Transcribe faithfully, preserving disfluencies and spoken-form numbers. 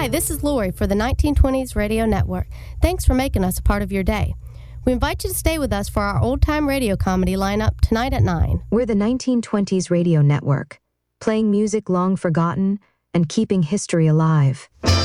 Hi, this is Lori for the nineteen twenties Radio Network. Thanks for making us a part of your day. We invite you to stay with us for our old-time radio comedy lineup tonight at nine. We're the nineteen twenties Radio Network, playing music long forgotten and keeping history alive.